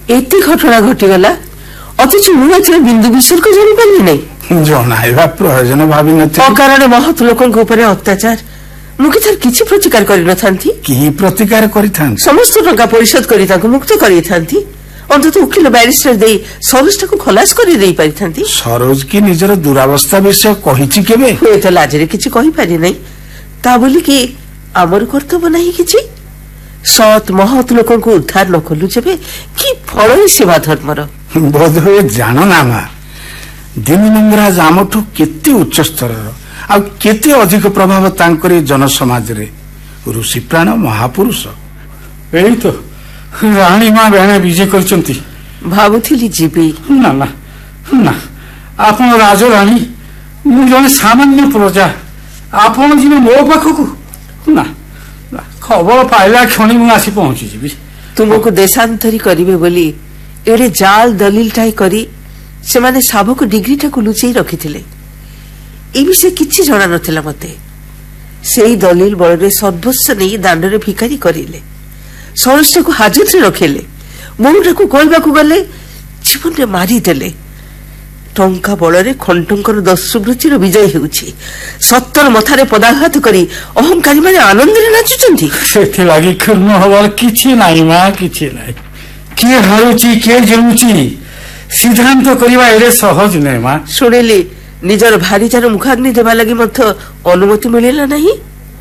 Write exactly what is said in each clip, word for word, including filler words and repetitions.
एते घटना घटीगला अथच मुझे बिंदु विसर्ग जानी पारि नहीं जनाइबा प्रयोजन भावी नथि अकारण महत लोकन को ऊपर अत्याचार मुझे तार किछि प्रतिकार करि नथांती की प्रतिकार करिथान समस्त टंका परिशोध करि ताको मुक्त करिथांती अंतत उकिल बैरिस्टर दे सरोज को खलास करि देई परिथांती सरोज की निजर दुरावस्था विषय कहिछि केबे ए तो लाजरे किछि कहि पारि नहीं ता बोली कि हमर कर्तव्य नहीं किछि सत महत लोकन को उद्धार न कलु जेबे की फल सेवा धर्मर बोध हुए जानो ना मा दीनलिंगराज आमठू केते उच्च स्तर आ केते अधिक प्रभाव तांकरे जन समाज रे ऋषि प्राण महापुरुष एई तो रानी मां बेणे विजय करचंती भाबुथिली जीवी ना ना ना आपण राज रानी मु जने सामान्य प्रजा आपण जीवे मो पाखकू ना खबर पाइला क्षणी मु आसी पहुंची जीवी तुमको देशांतरी करिवे बोली एडे जाल दलील टाई करी से माने साबक डिग्रीटा को लुचेई रखिथिले ए विषय किछि जणा नथिला मते सेई दलील बळरे सर्वस्व नै दांडरे भिखारी करिले सरोज को हाजत रे रखेले मोटा को कहबा को गले जीवन रे मारी देले टंका बळरे खंटंकर दस्युवृत्तिर विजय हेउछि सत्तर मथारे पदाघात करी अहंकारी माने आनंद रे नाचुचंती सेथि लागि खर्म हवार किछि नाही मा किछि नाही के हारुछि के जेउछि सिद्धांत करिवा एरे सहज नै मा सुनेली निजर भारीचार मुखाग्नि देवा लागि मत अनुमति मिलेला नहीं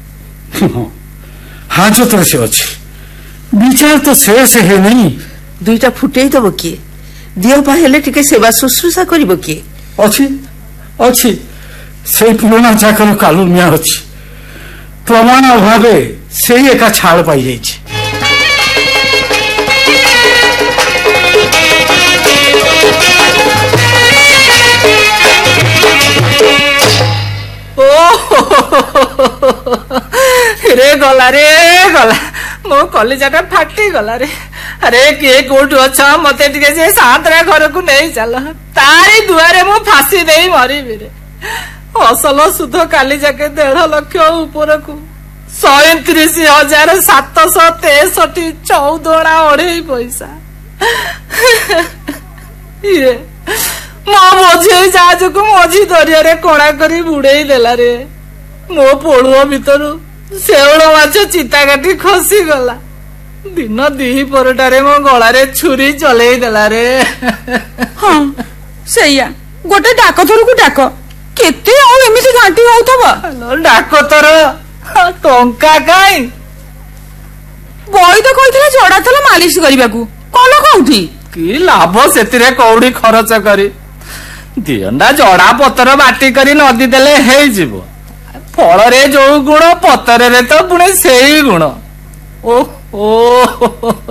हाजत से अछि विचार तो शेष है नहीं दुईटा फुटेई दब किए दियो पाहेले टिके सेवा शुश्रूषा करिवो किए अछि अछि से पुराना चाकर कालुनिया अछि प्रमाण अभावे से एका छाड़ पाई जाइछि रे गला रे गला मो कलेजाटा फाटी गला रे अरे किए कोठ अच्छा मते टिके जे सातरा घर को नहीं चल तारी दुआरे मो फांसी देई मरिबी रे असल सुध काली जाके डेढ़ लक्ष ऊपर को सैंतीस हजार सात सौ तेसठी चौदह अढ़ाई पैसा ये मो मझी जहाज को मझी दरिया रे कणा करी बुड़ेई देला रे मो पोड़ुआ भीतर शेउल माछ चिता काटी खसी गला दिन दी परटारे मो गलारे छुरी चलेई देला रे हां सैया गोटे डाक थोर को डाक केते आ एमिति घाटी होतबा हेलो डाक तोर टंका काई बई तो कहितला जड़ा तला मालिश करबा को कोन कोउठी की लाभ सेतिरे कौड़ी खर्च करी दियंडा जड़ा पतर बाटी करी नदी देले हे जीवो फल रे जो गुण पतर रे तो पुणे सेही गुण ओ ओ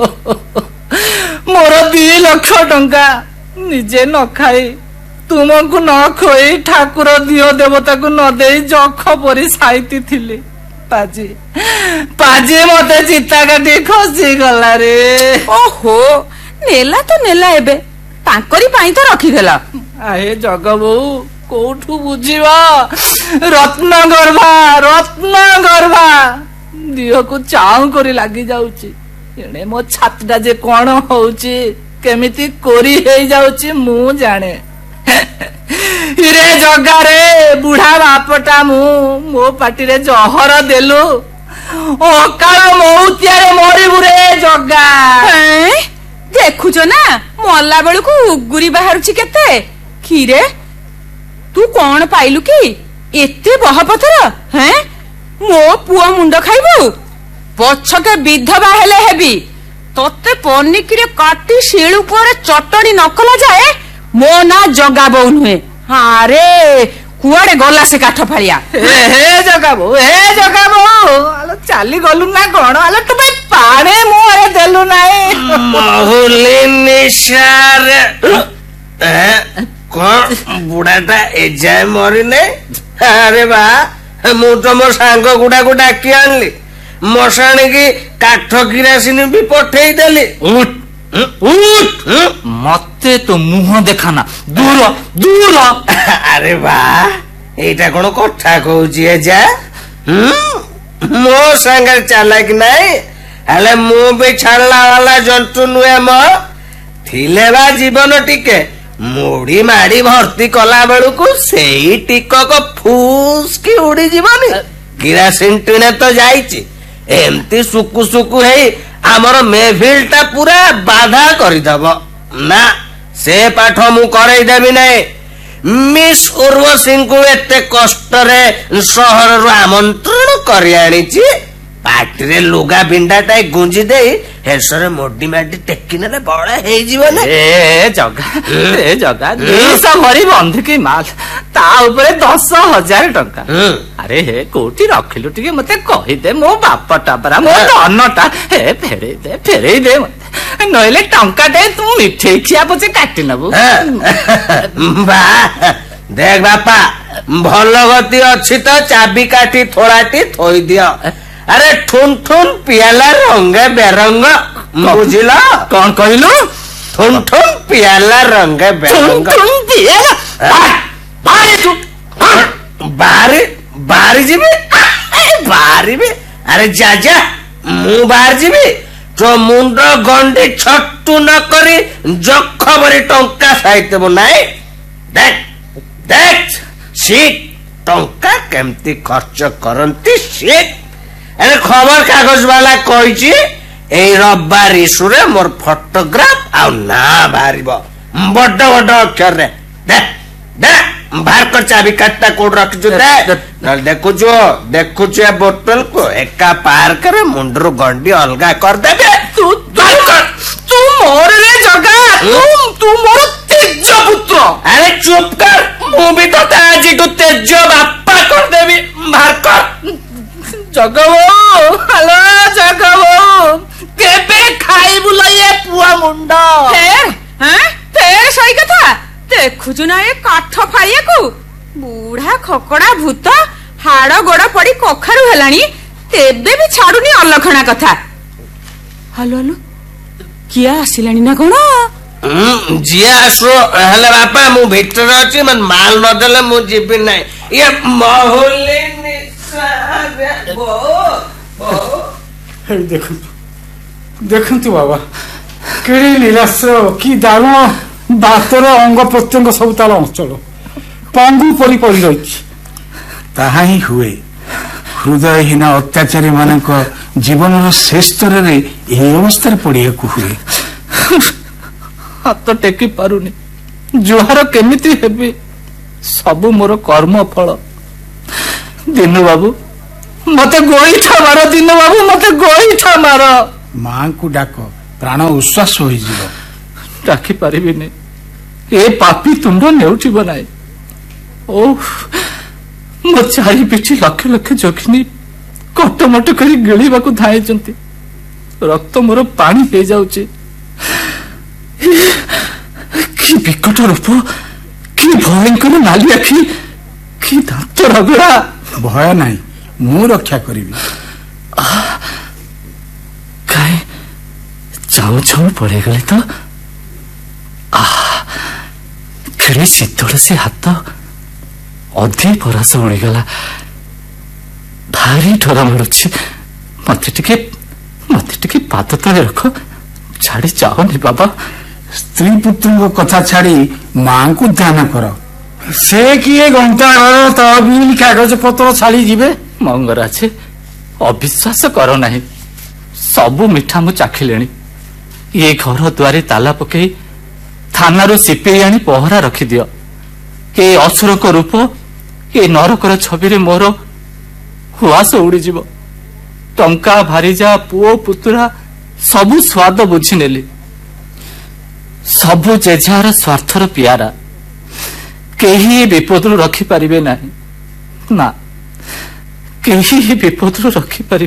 मोर दी लक्ष टंका निजे न खाई तुमको न खोई ठाकुर दियो देवता को न देई जख परी साइती थिली पाजी पाजी मते चिता काटी खसी गला रे ओहो नेला तो नेला एबे तांकरी पाई तो रखी देला आहे जगबो कोठू बुझीवा रत्न गर्भा रत्न गर्भा दिह को चाऊ करी लागी जाउची एने मो छातटा जे कोन होउची केमिति कोरी हेई जाउची मु जाने रे जगा रे बुढ़ा बापटा मु मो पाटी रे जहर देलु अकाल मौतिया रे मरिबु रे जगा देखु जो ना मल्ला बेलू को उगुरी बाहर केते खीरे तू कौन पाइलु कि एते बहपथर हैं मो पुआ मुंड खाइबु पछके विधवा हेले हेबी तते पनिकिरे काटी शिळु पर चटणी नकला जाए मो ना जगा बौ नुहे हारे कुआडे गला से काठ फालिया हे हे जगा बौ हे जगा बौ आलो चाली गलु ना कोन आलो तू बे पाणे मोरे देलु नाई महुली निशार ए कौन बुढ़ाटा एजाए मरी ने अरे बा मु तो मो सांग गुड़ा को डाकी आनली मशाणी की काठ किरासिनी भी पठेई देली उठ उठ मते तो मुह देखाना दूर दूर अरे बा एटा कोन कथा कहूची एजा मो सांग चालाक नाही हले मु भी छाड़ला वाला जंतु नुए म ଥିଲେ ବା ଜୀବନ ଟିକେ ମୁଢି ମାଡି ଭର୍ତ୍ତି କଲା ବେଳକୁ ସେଇ ଟିକକ ଫୁସ୍କି ଉଡିଯିବନି। କିରାସିନ ଟିଣେ ତ ଯାଇଛି, ଏମିତି ସୁକୁ ସୁକୁ ହେଇ ଆମର ମେହଫିଲ ଟା ପୁରା ବାଧା କରିଦବ। ନା, ସେ ପାଠ ମୁଁ କରେଇଦେବି ନାହିଁ। ମିସ୍ ଉର୍ବଶୀଙ୍କୁ ଏତେ କଷ୍ଟରେ ସହରରୁ ଆମନ୍ତ୍ରଣ କରି ଆଣିଛି, ପାଟିରେ ଲୁଗା ବିଣ୍ଡାଟାଏ ଗୁଞ୍ଜି ଦେଇ ହେସରେ ମୋଡି ମାଡି ଟେକି ନେଲେ ବଳ ହେଇଯିବ ନା। ଏ ଜଗା ଏ ଜଗା ଦୁଇଶହ ଭରି ବନ୍ଧୁକି ମାଲ, ତା ଉପରେ ଦଶ ହଜାର ଟଙ୍କା। ଆରେ ହେ କୋଉଠି ରଖିଲୁ ଟିକେ ମତେ କହିଦେ, ମୋ ବାପଟା ପରା, ମୋ ଧନଟା। ହେ ଫେରେଇ ଦେ ଫେରେଇ ଦେ ମତେ, ନହେଲେ ଟଙ୍କାଟେ ତୁ ମିଠେଇ ଖିଆ ପଛେ କାଟି ନବୁ। ବା ଦେଖ ବାପା, ଭଲ ଗତି ଅଛି ତ ଚାବି କାଠି ଥୋଳାଟି ଥୋଇ ଦିଅ। ଆରେ ଠୁନ ଠୁନ ପିଆଲା ରଙ୍ଗ ବେରଙ୍ଗ, ବୁଝିଲ? କଣ କହିଲୁ? ଠୁନ ଠୁନ ପିଆଲା ରଙ୍ଗ ବେରଙ୍ଗ। ବାହାରି ବାହାରି ଯିବି ବାହାରିବି? ଆରେ ଯା ଯା, ମୁଁ ବାହାରି ଯିବି। ତୋ ମୁଣ୍ଡ ଗଣ୍ଡି ଛଟୁ ନ କରି ଯଖ ଭରି ଟଙ୍କା ସାଇତେବ ନାଇଁ। ଦେଖ ଦେଖ ଶିଖ, ଟଙ୍କା କେମିତି ଖର୍ଚ୍ଚ କରନ୍ତି ଶିଖ। ଆରେ ଖବର କାଗଜ ବାଲା କହିଛି ଏଇ ରବିବାର ଇସ୍ୟୁରେ ମୋର ଫଟୋଗ୍ରାଫ ଆଉ ନାଁ ବାହାରିବ ବଡ ବଡ ଅକ୍ଷରରେ। ଦେ ଦେ ବାହାର କର ଚାବି କାଠଟା କୋଉଠି ରଖିଛୁ, ଦେ। ନହେଲେ ଦେଖୁଛୁ ଦେଖୁଛୁ ଏ ବୋତଲକୁ ଏକା ପାର୍କରେ ମୁଣ୍ଡରୁ ଗଣ୍ଡି ଅଲଗା କରିଦେବେ। ତୁ ତୁ ମୋର ଜଗା, ତୁ ମୋର ତେଜ ପୁତ୍ର। ଆରେ ଚୁପ କର, ମୁଁ ବି ତତେ ଆଜିଠୁ ତେଜ ବାପା କରିଦେବି। ବାହାର କର। ଜଗବୋ, ହ୍ୟାଲୋ ଜଗବୋ, କେବେ ଖାଇବୁ ଲ ଏ ପୁଅ ମୁଣ୍ଡ? ଫେର ସେଇ କଥା ଦେଖୁଛୁ ନା, ଏ କାଠ ଫାଳିଆକୁ ବୁଢା ଖକଡା ଭୂତ ହାଡ ଗୋଡ ପଡି କଖାରୁ ହେଲାଣି, ତେବେ ବି ଛାଡୁନି ଅଲକ୍ଷଣା କଥା। ହାଲୋ ହାଲୋ, କିଏ ଆସିଲାଣି ନା କଣ? ଯିଏ ଆସୁ ହେଲେ ବାପା, ମୁଁ ଭିତରେ ଅଛି, ମାନେ ମାଲ ନଦେଲେ ମୁଁ ଯିବି ନାହିଁ। ଇଏ ମହୁଲି ଦେଖନ୍ତୁ ଦେଖନ୍ତୁ ବାବା, କେଡେ ନିରାଶ, କି ଦାରୁଣ ବାତର ଅଙ୍ଗ ପ୍ରତ୍ୟଙ୍ଗ ସବୁ ତାର ଅଞ୍ଚଳ ପଙ୍ଗୁ ପରି ପଡି ରହିଛି। ତାହା ହିଁ ହୁଏ, ହୃଦୟହୀନ ଅତ୍ୟାଚାରୀ ମାନଙ୍କ ଜୀବନର ଶେଷ ସ୍ତରରେ ଏହି ଅବସ୍ଥାରେ ପଡିବାକୁ ହୁଏ। ହାତ ଟେକି ପାରୁନି, ଜୁହାର କେମିତି ହେବି? ସବୁ ମୋର କର୍ମ ଫଳ। ଦିନୁ ବାବୁ ମତେ ଗୋଇଠା ମାର, ଦିନୁ ବାବୁ ମତେ ଗୋଇଠା ମାର। ମାଙ୍କୁ ଡାକ, ପ୍ରାଣ ଉଶ୍ୱାସ ହୋଇଯିବ। ଡାକି ପାରିବିନି, ଏ ପାପି ତୁଣ୍ଡ ନେଉଠିବ ନାହିଁ। ଓ ମୋ ଚାରି ପିଠି ଲକ୍ଷ ଲକ୍ଷ ଯୋଗିନୀ କଟମଟ କରି ଗିଳିବାକୁ ଧାଇଛନ୍ତି। ରକ୍ତ ମୋର ପାଣି ହେଇଯାଉଛି। କି ବିକଟ ରୂପ, କି ଭୟଙ୍କର ନାଲି ଆଖି, କି ଦାନ୍ତ ରଗଡା। ଭୟ ନାହିଁ, ମୁଁ ରକ୍ଷା କରିବି। କାଇଁ ଚାଉ ଚାଉ ପଳେଇଗଲେ ତ। କେଡ଼େ ଶୀତଳ ସେ ହାତ, ଅଧେ ପରାସ ଉଣିଗଲା। ଭାରି ଡର ମାରୁଛି। ମତେ ଟିକେ ମତେ ଟିକେ ପାଦ ତଳେ ରଖ, ଛାଡି ଯାଉନି ବାବା। ସ୍ତ୍ରୀ ପୁତ୍ରଙ୍କ କଥା ଛାଡି ମାଙ୍କୁ ଧ୍ୟାନ କର। ସେ କିଏ ଘଣ୍ଟା ଘର ତହବିଲ କାଗଜ ପତ୍ର ଛାଡି ଯିବେ? ମଙ୍ଗରାଜ, ଅବିଶ୍ୱାସ କର ନାହିଁ, ସବୁ ମିଠା ମୁଁ ଚାଖିଲେଣି। ଏ ଘର ଦୁଆରେ ତାଲା ପକେଇ ଥାନାରୁ ସିପେଇ ଆଣି ପହରା ରଖିଦିଅ। ଏ ଅସୁରକ ରୂପ, ଏ ନରକର ଛବିରେ ମୋର ହୁଆସ ଉଡିଯିବ। ଟଙ୍କା ଭାରିଜା ପୁଅ ପୁତୁରା ସବୁ ସ୍ୱାଦ ବୁଝିନେଲି। ସବୁ ଯେଝାର ସ୍ୱାର୍ଥର ପିଆରା, କେହି ବିପଦରୁ ରଖିପାରିବେ ନାହିଁ। ନା, କେହି ବିପଦରୁ ରଖିପାରିବେ